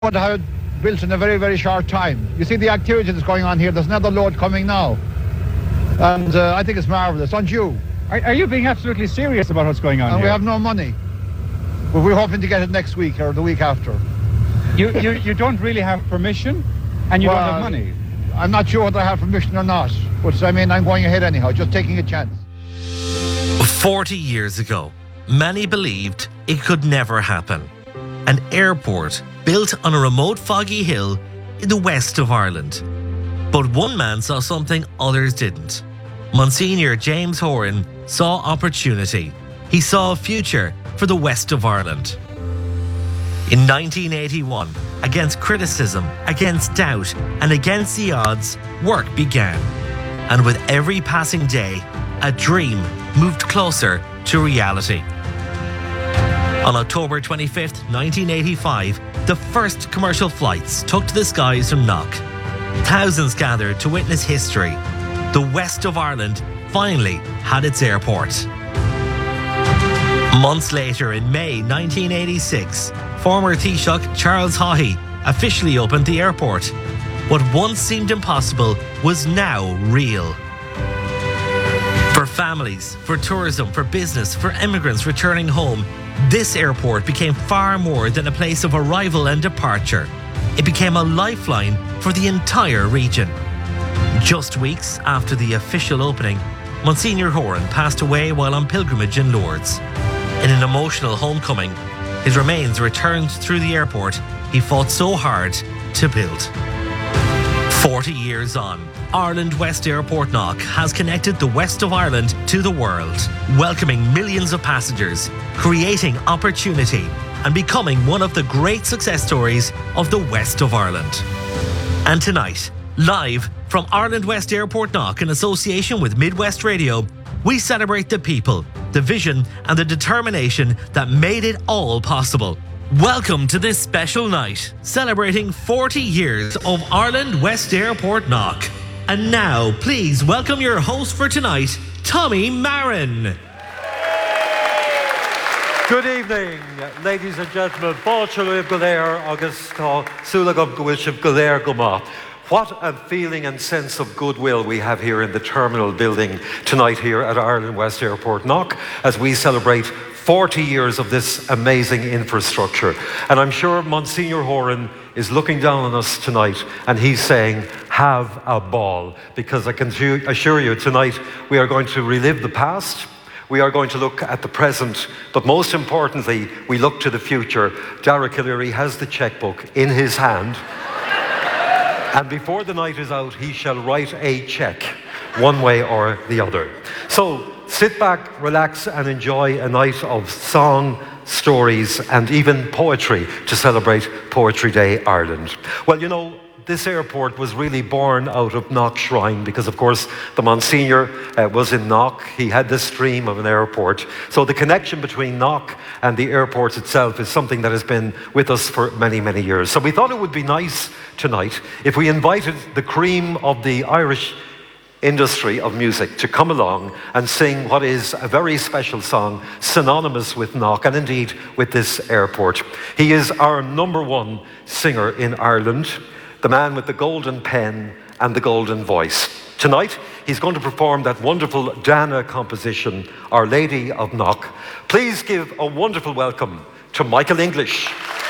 But how it built in a very, very short time. You see the activity that's going on here. There's another load coming now. And I think it's marvellous. Aren't you? Are you being absolutely serious about what's going on And here? we have no money. But we're hoping to get it next week or the week after. You don't really have permission and you don't have money. I'm not sure whether I have permission or not. But I mean, I'm going ahead anyhow, just taking a chance. 40 years ago, many believed it could never happen. An airport built on a remote foggy hill in the west of Ireland. But one man saw something others didn't. Monsignor James Horan saw opportunity. He saw a future for the west of Ireland. In 1981, against criticism, against doubt, and against the odds, work began. And with every passing day, a dream moved closer to reality. On October 25th, 1985, the first commercial flights took to the skies from Knock. Thousands gathered to witness history. The west of Ireland finally had its airport. Months later, in May 1986, former Taoiseach Charles Haughey officially opened the airport. What once seemed impossible was now real. For families, for tourism, for business, for immigrants returning home, this airport became far more than a place of arrival and departure. It became a lifeline for the entire region. Just weeks after the official opening, Monsignor Horan passed away while on pilgrimage in Lourdes. In an emotional homecoming, his remains returned through the airport he fought so hard to build. 40 years on, Ireland West Airport Knock has connected the west of Ireland to the world, welcoming millions of passengers, creating opportunity, and becoming one of the great success stories of the west of Ireland. And tonight, live from Ireland West Airport Knock in association with Midwest Radio, we celebrate the people, the vision, and the determination that made it all possible. Welcome to this special night, celebrating 40 years of Ireland West Airport Knock. And now, please welcome your host for tonight, Tommy Marin. Good evening, ladies and gentlemen. Báilteoibh go léir agus tá súlagam go bhfuil sibh go léir go maith. What a feeling and sense of goodwill we have here in the terminal building tonight here at Ireland West Airport Knock as we celebrate 40 years of this amazing infrastructure. And I'm sure Monsignor Horan is looking down on us tonight and he's saying, have a ball. Because I can assure you tonight we are going to relive the past, we are going to look at the present, but most importantly, we look to the future. Dara Killeary has the checkbook in his hand. And before the night is out, he shall write a check, one way or the other. So sit back, relax, and enjoy a night of song, stories, and even poetry to celebrate Poetry Day Ireland. Well, you know, this airport was really born out of Knock Shrine because, of course, the Monsignor was in Knock. He had this dream of an airport. So the connection between Knock and the airport itself is something that has been with us for many, many years. So we thought it would be nice tonight if we invited the cream of the Irish industry of music to come along and sing what is a very special song synonymous with Knock and indeed with this airport. He is our #1 singer in Ireland, the man with the golden pen and the golden voice. Tonight, he's going to perform that wonderful Dana composition, Our Lady of Knock. Please give a wonderful welcome to Michael English.